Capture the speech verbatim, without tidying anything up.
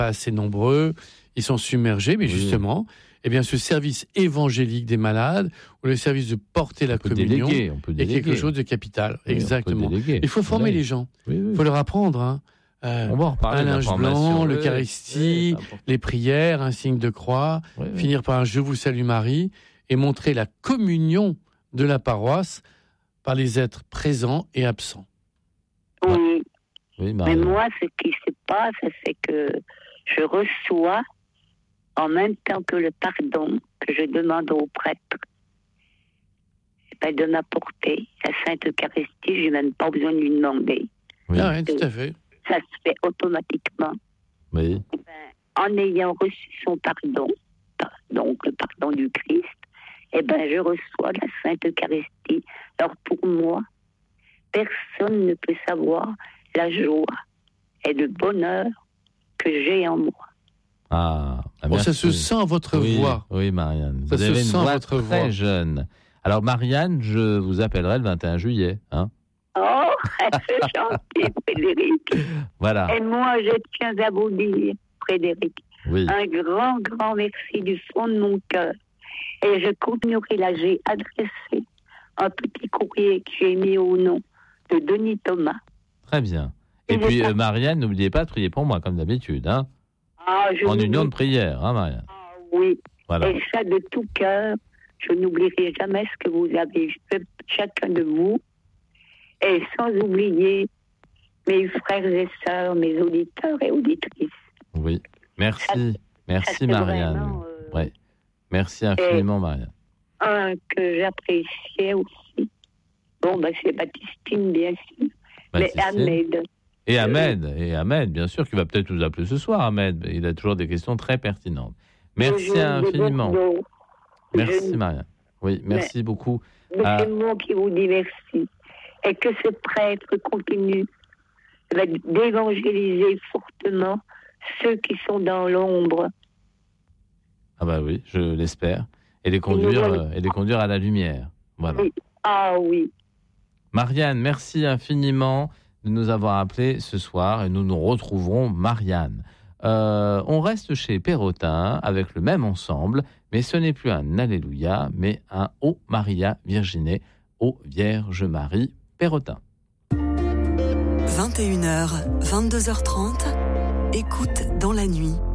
pas assez nombreux, ils sont submergés, mais oui. justement, eh bien, ce service évangélique des malades, ou le service de porter la communion, déléguer, on peut déléguer. est quelque chose de capital. Oui, Exactement. Il faut former oui. les gens. Il oui, oui. faut leur apprendre. Hein. Euh, on va en reparler. Un linge blanc, oui, l'Eucharistie, oui, les prières, un signe de croix, oui, oui. finir par un Je vous salue Marie, et montrer la communion de la paroisse par les êtres présents et absents. Oui. oui Mais moi, ce qui se passe, c'est que je reçois en même temps que le pardon que je demande au prêtre, ben de m'apporter la Sainte Eucharistie, je n'ai même pas besoin de lui demander. Oui, ah oui, tout à fait. Ça se fait automatiquement. Oui. Ben, en ayant reçu son pardon, donc le pardon du Christ, eh ben, je reçois la Sainte Eucharistie. Alors pour moi, personne ne peut savoir la joie et le bonheur que j'ai en moi. Ah, bon, ça se sent à votre oui, voix. Oui, Marianne. Ça vous se avez une sent voix votre très voix. jeune. Alors, Marianne, je vous appellerai le vingt et un juillet. Hein oh, c'est gentil, Frédéric. Voilà. Et moi, je tiens à vous dire, Frédéric, oui. un grand, grand merci du fond de mon cœur. Et je continuerai là, j'ai adressé un petit courrier que j'ai mis au nom de Denis Thomas. Très bien. Et, Et puis, euh, Marianne, n'oubliez pas de prier pour moi, comme d'habitude. Hein ah, je en n'oublie... union de prière, hein, Marianne. Ah, oui. Voilà. Et ça, de tout cœur, je n'oublierai jamais ce que vous avez fait, chacun de vous. Et sans oublier mes frères et sœurs, mes auditeurs et auditrices. Oui. Merci. Ça, Merci, ça, Marianne. Vraiment, euh... ouais. Merci infiniment, Marianne. Un que j'appréciais aussi. Bon, ben, c'est Baptistine, bien sûr. Baptistine. Mais Ahmed. Et Ahmed, euh... et Ahmed, bien sûr, qui va peut-être nous appeler ce soir, Ahmed. Il a toujours des questions très pertinentes. Merci infiniment. Merci, Marianne. Oui, merci mais, beaucoup. Mais ah. c'est moi qui vous dis merci. Et que ce prêtre continue d'évangéliser fortement ceux qui sont dans l'ombre. Ah bah oui, je l'espère. Et les conduire, euh, et les conduire à la lumière. Voilà. Oui. Ah oui. Marianne, merci infiniment de nous avoir appelés ce soir et nous nous retrouverons, Marianne. Euh, on reste chez Perrotin avec le même ensemble, mais ce n'est plus un Alléluia, mais un Ô Maria Virgine, Ô Vierge Marie, Perrotin. vingt et une heures, vingt-deux heures trente, écoute dans la nuit.